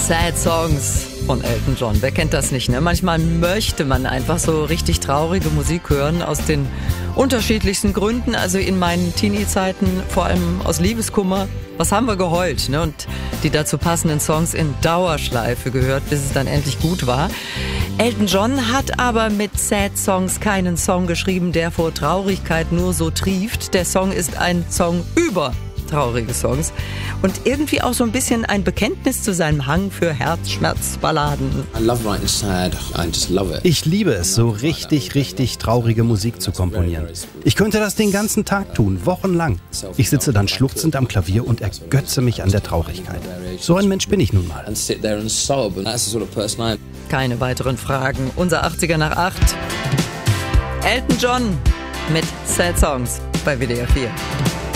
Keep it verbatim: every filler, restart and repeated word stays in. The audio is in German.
Sad Songs von Elton John. Wer kennt das nicht, ne? Manchmal möchte man einfach so richtig traurige Musik hören, aus den unterschiedlichsten Gründen. Also in meinen Teenie-Zeiten vor allem aus Liebeskummer. Was haben wir geheult, ne? Und die dazu passenden Songs in Dauerschleife gehört, bis es dann endlich gut war. Elton John hat aber mit Sad Songs keinen Song geschrieben, der vor Traurigkeit nur so trieft. Der Song ist ein Song über traurige Songs und irgendwie auch so ein bisschen ein Bekenntnis zu seinem Hang für Herzschmerzballaden. Ich liebe es, so richtig, richtig traurige Musik zu komponieren. Ich könnte das den ganzen Tag tun, wochenlang. Ich sitze dann schluchzend am Klavier und ergötze mich an der Traurigkeit. So ein Mensch bin ich nun mal. Keine weiteren Fragen. Unser achtziger nach acht. Elton John mit Sad Songs bei W D R vier.